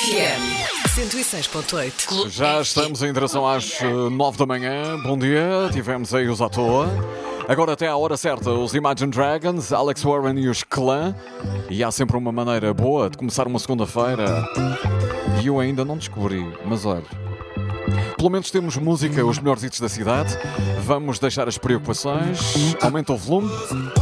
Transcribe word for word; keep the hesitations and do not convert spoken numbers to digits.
F M cento e seis ponto oito. Já estamos em direção às uh, nove da manhã. Bom dia, tivemos aí os à toa. Agora até à hora certa, os Imagine Dragons, Alex Warren e os Clã. E há sempre uma maneira boa de começar uma segunda-feira. E eu ainda não descobri, mas olha, pelo menos temos música, os melhores hits da cidade. Vamos deixar as preocupações. Aumenta o volume.